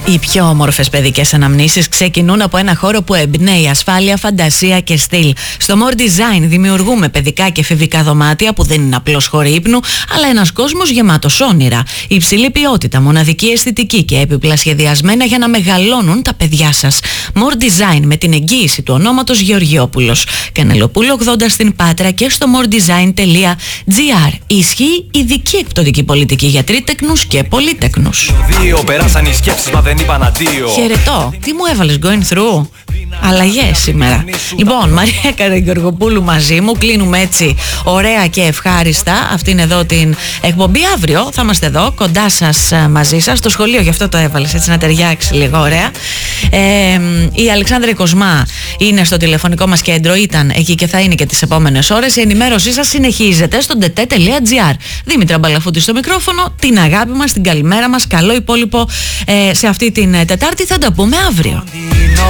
Οι πιο όμορφες παιδικές αναμνήσεις ξεκινούν από ένα χώρο που εμπνέει ασφάλεια, φαντασία και στυλ. Στο More Design δημιουργούμε παιδικά και εφηβικά δωμάτια που δεν είναι απλώς χώροι ύπνου, αλλά ένας κόσμος γεμάτος όνειρα. Υψηλή ποιότητα, μοναδική αισθητική και έπιπλα σχεδιασμένα για να μεγαλώνουν τα παιδιά σας. More Design με την εγγύηση του ονόματος Γεωργιόπουλος. Κανελοπούλου 80 στην Πάτρα και στο moredesign.gr. Ισχύει ειδική εκπτωτική πολιτική για τρίτεκνους και πολύτεκνους. Περάσαν οι σκέψεις, μα δεν είπαν αντίο. Χαιρετώ. Τι μου έβαλες, going through? Αλλαγές σήμερα. Λοιπόν, Μαρία Καραγεωργοπούλου μαζί μου. Κλείνουμε έτσι ωραία και ευχάριστα αυτήν εδώ την εκπομπή. Αύριο θα είμαστε εδώ κοντά σας, μαζί σας. Στο σχολείο, γι' αυτό το έβαλες έτσι να ταιριάξει λίγο ωραία. Η Αλεξάνδρα Κοσμά είναι στο τηλεφωνικό μας κέντρο. Ήταν εκεί και θα είναι και τις επόμενες ώρες. Η ενημέρωσή σας συνεχίζεται στο dete.gr. Δήμητρα Μπαλαφούτη στο μικρόφωνο. Την αγάπη μας, την καλημέρα μας. Καλό υπόλοιπο σε αυτή την Τετάρτη. Θα τα πούμε αύριο.